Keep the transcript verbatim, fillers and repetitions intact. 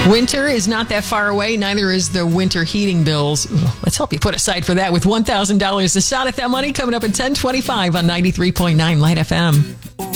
Winter is not that far away. Neither is the winter heating bills. Let's help you put aside for that with one thousand dollars. A shot at that money coming up at ten twenty-five on ninety-three point nine Light F M.